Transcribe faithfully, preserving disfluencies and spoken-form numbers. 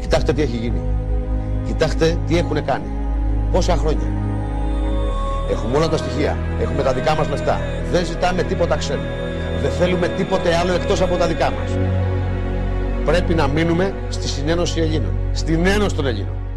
Κοιτάξτε τι έχει γίνει. Κοιτάξτε τι έχουν κάνει. Πόσα χρόνια. Έχουμε όλα τα στοιχεία. Έχουμε τα δικά μας λεφτά. Δεν ζητάμε τίποτα ξένο. Δεν θέλουμε τίποτε άλλο εκτός από τα δικά μας. Πρέπει να μείνουμε στη συνένωση Ελλήνων. Στην ένωση των Ελλήνων.